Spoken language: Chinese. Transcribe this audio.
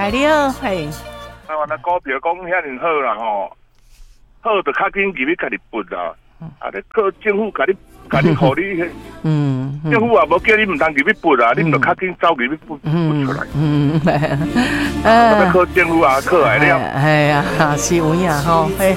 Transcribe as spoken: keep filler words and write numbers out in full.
哎，你好，嘿。 台湾的股票讲遐尼好啦吼，好就较紧入去家己拔啦，啊，你靠政府家己家己互你，嗯，政府也无叫你唔通入去拔啊，你就较紧走入去拔拔出来，嗯，啊，靠政府啊，靠来了， 哎呀，是有影吼，嘿。